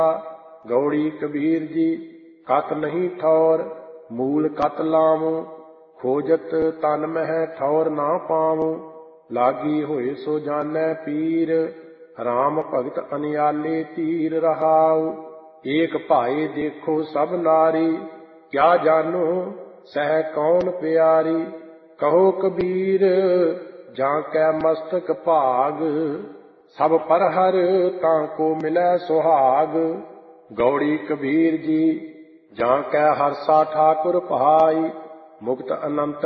ਗੌੜੀ ਕਬੀਰ ਜੀ ਕਤ ਨਹੀਂ ਠੌਰ, ਮੂਲ ਕਤ ਲਾਵੂੰ, ਖੋਜਤ ਤਨ ਮਹਿ ਠੌਰ ਨਾ ਪਾਵੂੰ। ਲਾਗੀ ਹੋਏ ਸੋ ਜਾਨੈ ਪੀਰ, ਰਾਮ ਭਗਤ ਅਨਿਆਲੇ ਧੀਰ ਰਹਾਉ। ਏਕ ਭਾਏ ਦੇਖੋ ਸਭ ਨਾਰੀ, ਕਿਆ ਜਾਨੋ ਸਹਿ ਕੌਣ ਪਿਆਰੀ। ਕਹੋ ਕਬੀਰ ਜਾਂ ਕੈ ਮਸਤਕ ਭਾਗ, ਸਭ ਪਰ ਹਰ ਤਾਂ ਕੋ ਮਿਲੈ ਸੁਹਾਗ। ਗੌੜੀ ਕਬੀਰ ਜੀ ਜਾਂ ਕੈ ਹਰਸਾ ਠਾਕੁਰ ਭਾਈ, ਮੁਕਤ ਅਨੰਤ